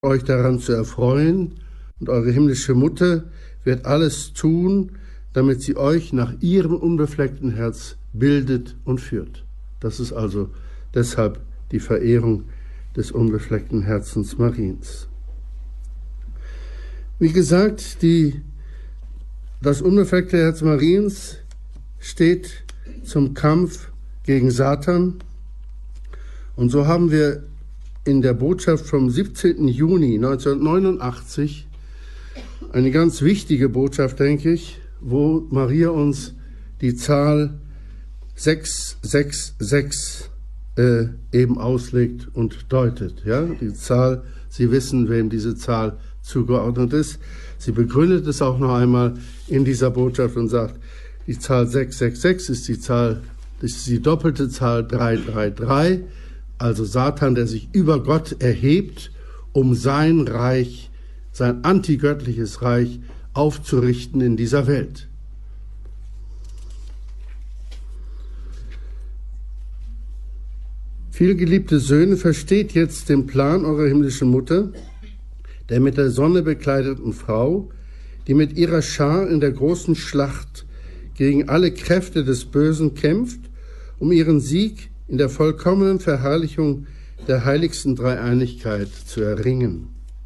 euch daran zu erfreuen, und eure himmlische Mutter wird alles tun, damit sie euch nach ihrem unbefleckten Herz bildet und führt. Das ist also deshalb die Verehrung des unbefleckten Herzens Mariens. Wie gesagt, das unbefleckte Herz Mariens steht zum Kampf gegen Satan. Und so haben wir in der Botschaft vom 17. Juni 1989 eine ganz wichtige Botschaft, denke ich, wo Maria uns die Zahl 666 eben auslegt und deutet. Ja? Die Zahl, Sie wissen, wem diese Zahl zugeordnet ist. Sie begründet es auch noch einmal in dieser Botschaft und sagt, die Zahl 666 ist die doppelte Zahl 333, also Satan, der sich über Gott erhebt, um sein Reich, sein antigöttliches Reich aufzurichten in dieser Welt. Vielgeliebte Söhne, versteht jetzt den Plan eurer himmlischen Mutter, der mit der Sonne bekleideten Frau, die mit ihrer Schar in der großen Schlacht gegen alle Kräfte des Bösen kämpft, um ihren Sieg in der vollkommenen Verherrlichung der heiligsten Dreieinigkeit zu erringen.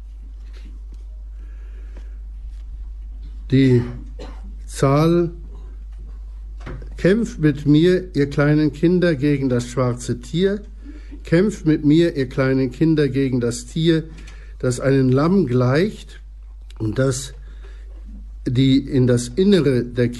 Die Zahl: kämpft mit mir, ihr kleinen Kinder, gegen das schwarze Tier, kämpft mit mir, ihr kleinen Kinder, gegen das Tier, das einem Lamm gleicht und das in das Innere des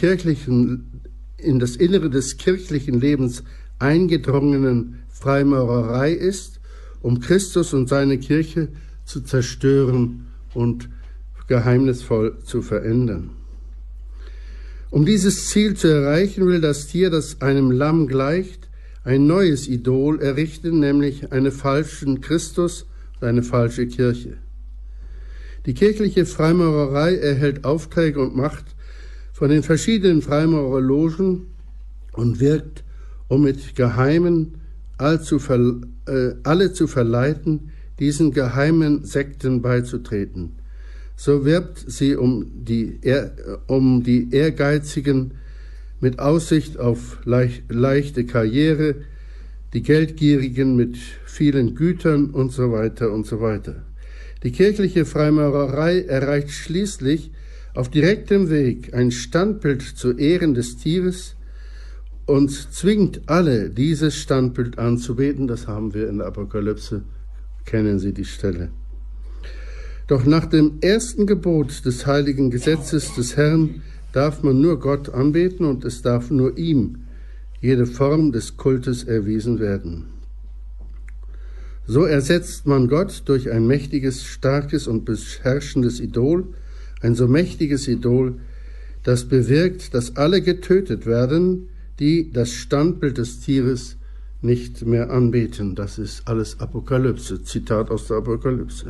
kirchlichen Lebens eingedrungenen Freimaurerei ist, um Christus und seine Kirche zu zerstören und geheimnisvoll zu verändern. Um dieses Ziel zu erreichen, will das Tier, das einem Lamm gleicht, ein neues Idol errichten, nämlich einen falschen Christus und eine falsche Kirche. Die kirchliche Freimaurerei erhält Aufträge und Macht von den verschiedenen Freimaurerlogen und wirkt, um mit Geheimen alle zu verleiten, diesen geheimen Sekten beizutreten. So wirbt sie um die Ehrgeizigen mit Aussicht auf leichte Karriere, die Geldgierigen mit vielen Gütern und so weiter und so weiter. Die kirchliche Freimaurerei erreicht schließlich auf direktem Weg ein Standbild zu Ehren des Tieres und zwingt alle, dieses Standbild anzubeten. Das haben wir in der Apokalypse, kennen Sie die Stelle. Doch nach dem ersten Gebot des heiligen Gesetzes des Herrn darf man nur Gott anbeten und es darf nur ihm jede Form des Kultes erwiesen werden. So ersetzt man Gott durch ein mächtiges, starkes und beherrschendes Idol, ein so mächtiges Idol, das bewirkt, dass alle getötet werden, die das Standbild des Tieres nicht mehr anbeten. Das ist alles Apokalypse, Zitat aus der Apokalypse.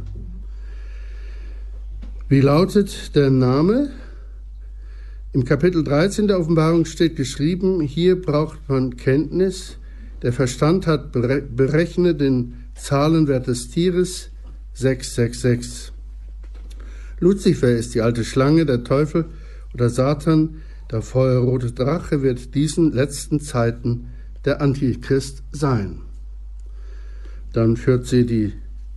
Wie lautet der Name? Im Kapitel 13 der Offenbarung steht geschrieben, hier braucht man Kenntnis. Der Verstand hat berechnet den Zahlenwert des Tieres 666. Luzifer ist die alte Schlange, der Teufel oder Satan, der feuerrote Drache wird diesen letzten Zeiten der Antichrist sein. Dann führt sie die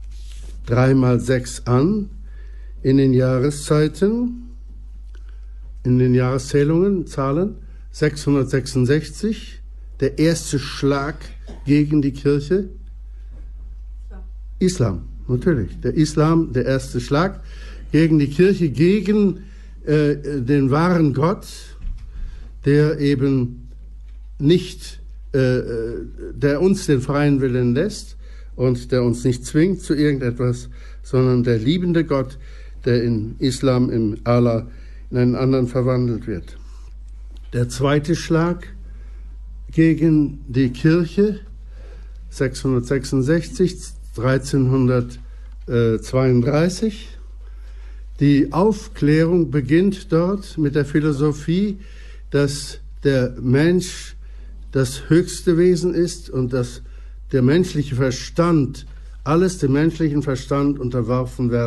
3x6 an, in den Jahreszeiten, in den Jahreszählungen, Zahlen, 666, der erste Schlag gegen die Kirche. Islam, natürlich. Der Islam, der erste Schlag gegen die Kirche, gegen den wahren Gott, der eben nicht, der uns den freien Willen lässt und der uns nicht zwingt zu irgendetwas, sondern der liebende Gott, der in Islam, im Allah, in einen anderen verwandelt wird. Der zweite Schlag gegen die Kirche, 666, 1332. Die Aufklärung beginnt dort mit der Philosophie, dass der Mensch das höchste Wesen ist und dass der menschliche Verstand alles dem menschlichen Verstand unterworfen werden